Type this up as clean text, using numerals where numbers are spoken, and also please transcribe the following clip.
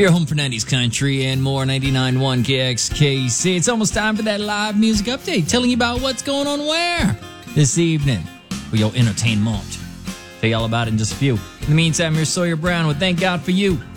Your home for 90s country and more, 99.1 KXKC. It's almost time for that live music update, telling you about what's going on where this evening for your entertainment. Tell you all about it in just a few. In the meantime, here's Sawyer Brown with Thank God for You.